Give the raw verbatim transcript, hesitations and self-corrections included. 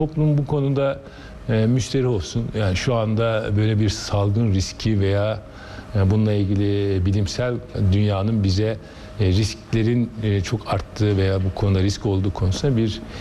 Toplum bu konuda e, müşteri olsun. Yani şu anda böyle bir salgın riski veya e, bununla ilgili bilimsel dünyanın bize e, risklerin e, çok arttığı veya bu konuda risk olduğu konusunda bir